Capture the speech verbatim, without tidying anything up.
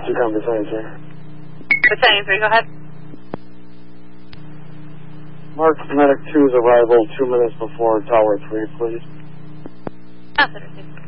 two Battalion, sir. Battalion three, go ahead. Mark Medic two's arrival two minutes before Tower three, please. That's it.